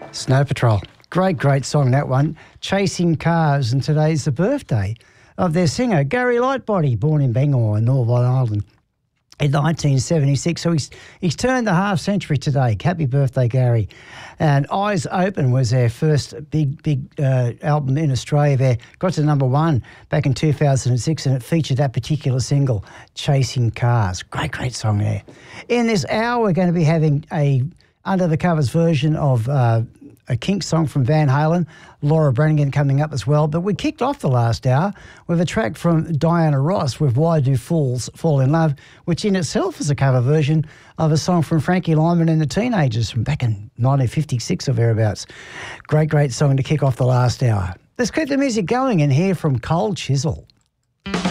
Snow Patrol. Great song, that one. Chasing Cars, and today's the birthday of their singer, Gary Lightbody, born in Bangor in Northern Ireland in 1976. So he's turned the half century today. Happy birthday, Gary. And Eyes Open was their first big album in Australia. They got to number one back in 2006, and it featured that particular single, Chasing Cars. Great song there. In this hour, we're going to be having a under the covers version of a Kinks song from Van Halen, Laura Branigan coming up as well. But we kicked off the last hour with a track from Diana Ross with Why Do Fools Fall in Love, which in itself is a cover version of a song from Frankie Lyman and the Teenagers from back in 1956 or thereabouts. Great song to kick off the last hour. Let's keep the music going and hear from Cold Chisel.